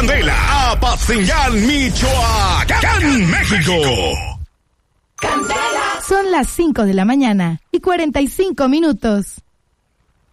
Candela, a Patzingán, Michoacán, México. Son las 5 de la mañana y 45 minutos.